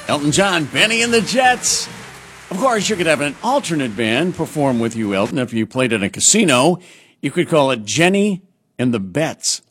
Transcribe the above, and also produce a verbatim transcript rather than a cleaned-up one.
Elton John, Benny and the Jets. Of course, you could have an alternate band perform with you, Elton. If you played at a casino, you could call it Jenny and the Bets.